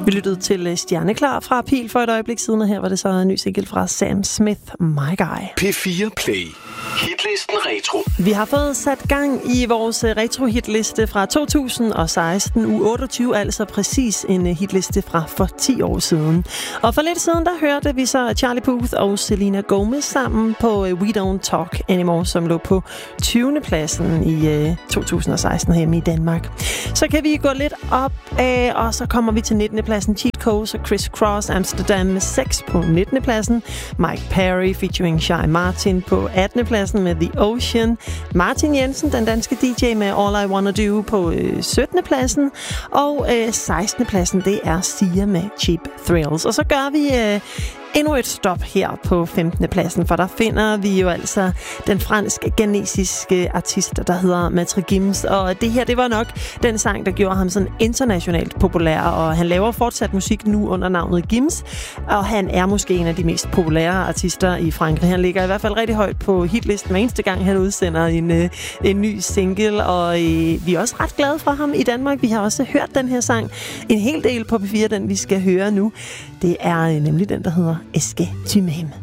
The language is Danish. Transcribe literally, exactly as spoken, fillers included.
Vi lyttede til Stjerneklar fra Pil for et øjeblik siden, og her var det så en ny single fra Sam Smith, My Guy. P fire Play. Hitlisten Retro. Vi har fået sat gang i vores retro-hitliste fra to tusind og seksten, uge otteogtyve, altså præcis en hitliste fra for ti år siden. Og for lidt siden, der hørte vi så Charlie Puth og Selena Gomez sammen på We Don't Talk Anymore, som lå på tyvende pladsen i uh, to tusind og seksten hjemme i Danmark. Så kan vi gå lidt op af, og så kommer vi til nittende pladsen. Cheat Codes og Chris Cross, Amsterdam med seks på nittende pladsen. Mike Perry featuring Shy Martin på attende pladsen med The Ocean. Martin Jensen, den danske D J med All I Wanna Do på øh, syttende pladsen. Og øh, sekstende pladsen, det er Sia med Cheap Thrills. Og så gør vi øh, endnu et stop her på femtende pladsen, for der finder vi jo altså den fransk-ghanesiske artist, der hedder Maitre Gims. Og det her, det var nok den sang, der gjorde ham sådan internationalt populær, og han laver fortsat musik nu under navnet Gims, og han er måske en af de mest populære artister i Frankrig. Han ligger i hvert fald rigtig højt på hitlisten hver eneste gang, han udsender en, en ny single, og øh, vi er også ret glade for ham i Danmark. Vi har også hørt den her sang en hel del på P fire, den vi skal høre nu. Det er nemlig den, der hedder Est-ce que tu m'aimes?